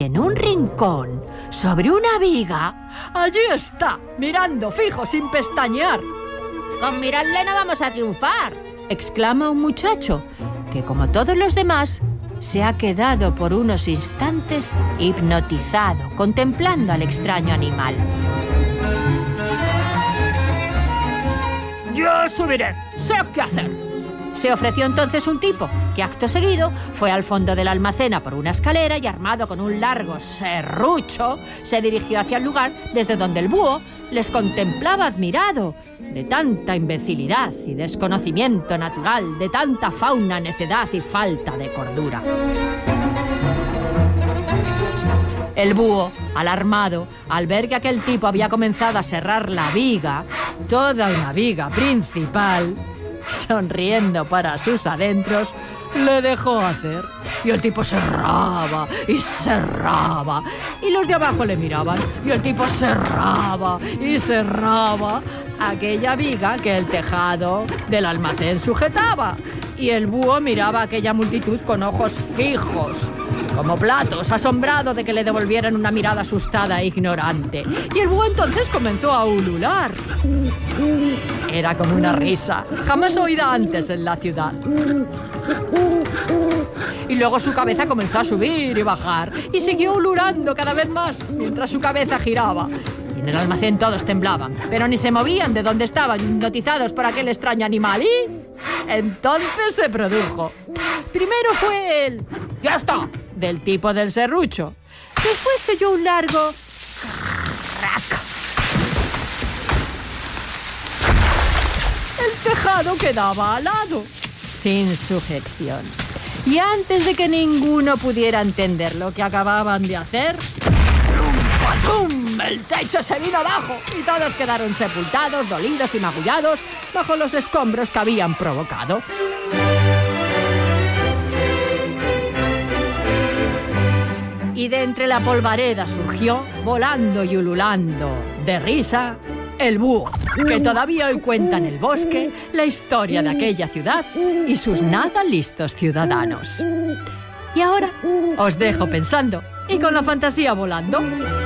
en un rincón, sobre una viga, allí está, mirando fijo sin pestañear. Con mirarle no vamos a triunfar, exclama un muchacho que, como todos los demás, se ha quedado por unos instantes hipnotizado, contemplando al extraño animal. Yo subiré, sé qué hacer. Se ofreció entonces un tipo que, acto seguido, fue al fondo del almacén a por una escalera y, armado con un largo serrucho, se dirigió hacia el lugar desde donde el búho les contemplaba admirado de tanta imbecilidad y desconocimiento natural, de tanta fauna, necedad y falta de cordura. El búho, alarmado, al ver que aquel tipo había comenzado a serrar la viga, toda una viga principal, sonriendo para sus adentros, le dejó hacer. Y el tipo cerraba y cerraba. Y los de abajo le miraban. Y el tipo cerraba y cerraba aquella viga que el tejado del almacén sujetaba. Y el búho miraba a aquella multitud con ojos fijos, como platos, asombrado de que le devolvieran una mirada asustada e ignorante. Y el búho entonces comenzó a ulular. Era como una risa, jamás oída antes en la ciudad. Y luego su cabeza comenzó a subir y bajar, y siguió ululando cada vez más, mientras su cabeza giraba. Y en el almacén todos temblaban, pero ni se movían de donde estaban, hipnotizados por aquel extraño animal. Y entonces se produjo. Primero fue el «¡Ya está!» del tipo del serrucho. Después se oyó un largo «crac». El tejado quedaba alado, sin sujeción. Y antes de que ninguno pudiera entender lo que acababan de hacer, ¡patum! El techo se vino abajo y todos quedaron sepultados, dolidos y magullados bajo los escombros que habían provocado. Y de entre la polvareda surgió, volando y ululando de risa, el búho, que todavía hoy cuenta en el bosque la historia de aquella ciudad y sus nada listos ciudadanos. Y ahora os dejo pensando y con la fantasía volando.